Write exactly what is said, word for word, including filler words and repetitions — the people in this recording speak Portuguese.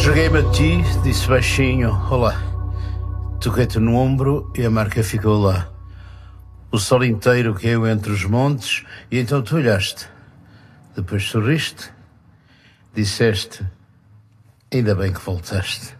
Cheguei-me a ti, disse baixinho, olá. Toquei-te no ombro e a marca ficou lá. O sol inteiro caiu entre os montes e então tu olhaste. Depois sorriste, disseste, ainda bem que voltaste.